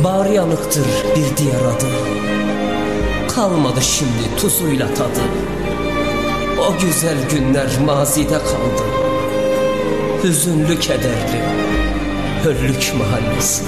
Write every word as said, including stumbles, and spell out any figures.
Bar yanıktır bir diğer adı. Kalmadı şimdi tuzuyla tadı. O güzel günler mazide kaldı. Hüzünlü kederli Höllük mahallesi.